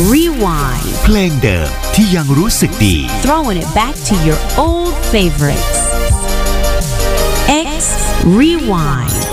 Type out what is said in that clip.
Rewind. เพลงเดิมที่ยังรู้สึกดี Throwing it back to your old favorites. X Rewind.